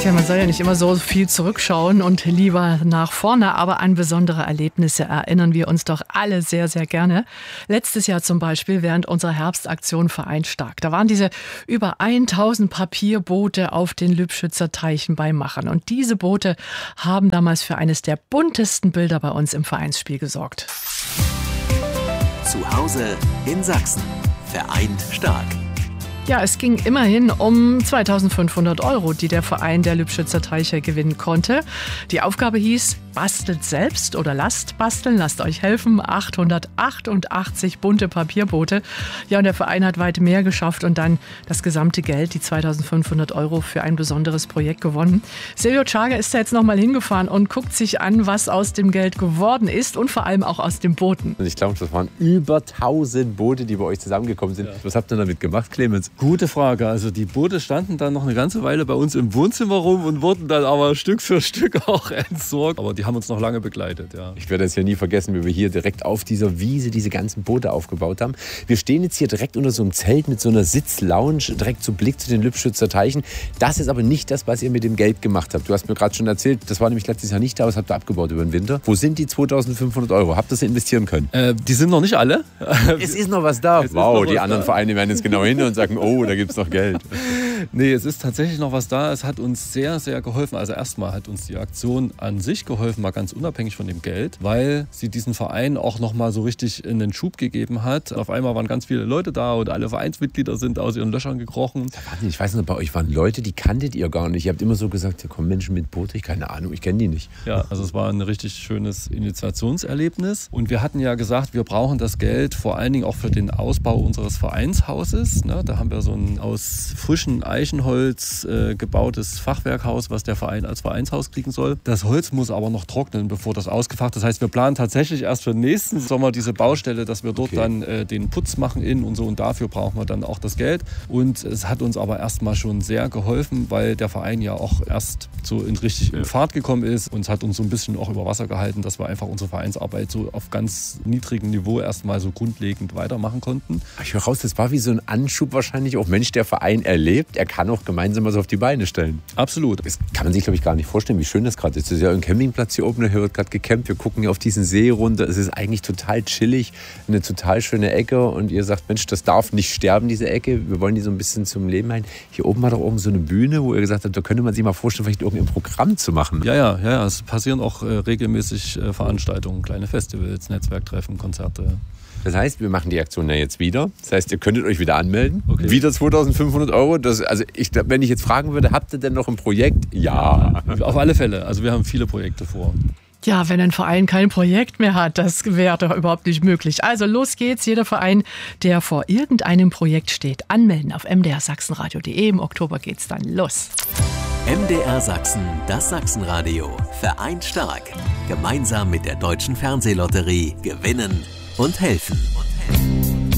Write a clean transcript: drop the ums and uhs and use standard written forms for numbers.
Tja, man soll ja nicht immer so viel zurückschauen und lieber nach vorne, aber an besondere Erlebnisse erinnern wir uns doch alle sehr, sehr gerne. Letztes Jahr zum Beispiel während unserer Herbstaktion Verein Stark. Da waren diese über 1000 Papierboote auf den Lübschützer Teichen bei Machern. Und diese Boote haben damals für eines der buntesten Bilder bei uns im Vereinsspiel gesorgt. Zu Hause in Sachsen. Vereint Stark. Ja, es ging immerhin um 2.500 €, die der Verein der Lübschützer Teiche gewinnen konnte. Die Aufgabe hieß, bastelt selbst oder lasst basteln, lasst euch helfen. 888 bunte Papierboote. Ja, und der Verein hat weit mehr geschafft und dann das gesamte Geld, die 2.500 € für ein besonderes Projekt gewonnen. Silvio Czaga ist da jetzt nochmal hingefahren und guckt sich an, was aus dem Geld geworden ist und vor allem auch aus den Booten. Ich glaube, das waren über 1000 Boote, die bei euch zusammengekommen sind. Ja. Was habt ihr damit gemacht, Clemens? Gute Frage. Also die Boote standen dann noch eine ganze Weile bei uns im Wohnzimmer rum und wurden dann aber Stück für Stück auch entsorgt. Aber die haben uns noch lange begleitet, ja. Ich werde es ja nie vergessen, wie wir hier direkt auf dieser Wiese diese ganzen Boote aufgebaut haben. Wir stehen jetzt hier direkt unter so einem Zelt mit so einer Sitzlounge, direkt so Blick zu den Lübschützer Teichen. Das ist aber nicht das, was ihr mit dem Geld gemacht habt. Du hast mir gerade schon erzählt, das war nämlich letztes Jahr nicht da, das habt ihr abgebaut über den Winter. Wo sind die 2.500 €? Habt ihr sie investieren können? Die sind noch nicht alle. Es ist noch was da. Wow, die anderen Vereine werden jetzt genau hin und sagen, oh, da gibt es noch Geld. Nee, es ist tatsächlich noch was da. Es hat uns sehr, sehr geholfen. Also erstmal hat uns die Aktion an sich geholfen, mal ganz unabhängig von dem Geld, weil sie diesen Verein auch noch mal so richtig in den Schub gegeben hat. Auf einmal waren ganz viele Leute da und alle Vereinsmitglieder sind aus ihren Löchern gekrochen. Ich weiß nicht, bei euch waren Leute, die kanntet ihr gar nicht. Ihr habt immer so gesagt, da kommen Menschen mit Boote, keine Ahnung, ich kenne die nicht. Ja, also es war ein richtig schönes Initiationserlebnis. Und wir hatten ja gesagt, wir brauchen das Geld vor allen Dingen auch für den Ausbau unseres Vereinshauses. Da haben wir so ein aus frischem Eichenholz gebautes Fachwerkhaus, was der Verein als Vereinshaus kriegen soll. Das Holz muss aber noch trocknen, bevor das ausgefacht ist. Das heißt, wir planen tatsächlich erst für den nächsten Sommer diese Baustelle, dass wir dort dann den Putz machen innen und so. Und dafür brauchen wir dann auch das Geld. Und es hat uns aber erstmal schon sehr geholfen, weil der Verein ja auch erst so in Fahrt gekommen ist. Und es hat uns so ein bisschen auch über Wasser gehalten, dass wir einfach unsere Vereinsarbeit so auf ganz niedrigem Niveau erstmal so grundlegend weitermachen konnten. Ich höre raus, das war wie so ein Anschub wahrscheinlich auch. Mensch, der Verein erlebt, er kann auch gemeinsam was auf die Beine stellen. Absolut. Das kann man sich, glaube ich, gar nicht vorstellen, wie schön das gerade ist. Es ist ja ein Campingplatz hier oben, hier wird gerade gecampt. Wir gucken hier auf diesen See runter. Es ist eigentlich total chillig, eine total schöne Ecke. Und ihr sagt, Mensch, das darf nicht sterben, diese Ecke. Wir wollen die so ein bisschen zum Leben halten. Hier oben hat auch irgend so eine Bühne, wo ihr gesagt habt, da könnte man sich mal vorstellen, vielleicht irgendein Programm zu machen. Ja. Es passieren auch regelmäßig Veranstaltungen, kleine Festivals, Netzwerktreffen, Konzerte. Das heißt, wir machen die Aktion ja jetzt wieder. Das heißt, ihr könntet euch wieder anmelden. Okay. Wieder 2.500 €. Ich glaube, wenn ich jetzt fragen würde, habt ihr denn noch ein Projekt? Ja. Auf alle Fälle. Also wir haben viele Projekte vor. Ja, wenn ein Verein kein Projekt mehr hat, das wäre doch überhaupt nicht möglich. Also los geht's. Jeder Verein, der vor irgendeinem Projekt steht, anmelden auf mdrsachsenradio.de. Im Oktober geht's dann los. MDR Sachsen, das Sachsenradio. Vereint Stark. Gemeinsam mit der Deutschen Fernsehlotterie gewinnen und helfen.